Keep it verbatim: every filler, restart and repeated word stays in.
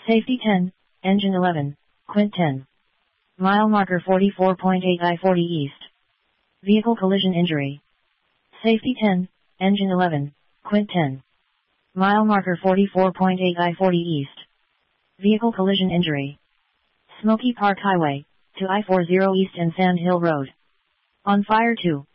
Safety ten, Engine eleven, Quint ten. Mile marker forty-four point eight I forty East. Vehicle collision injury. Safety ten, Engine eleven, Quint ten. Mile marker forty-four point eight I forty East. Vehicle collision injury. Smoky Park Highway, to I forty East and Sand Hill Road. On fire two.